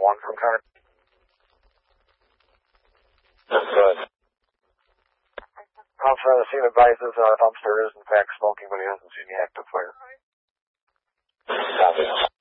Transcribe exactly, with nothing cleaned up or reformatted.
one from Connor. Good. Officer on the scene advises uh, dumpster is in fact smoking, but he hasn't seen the active fire. Copy.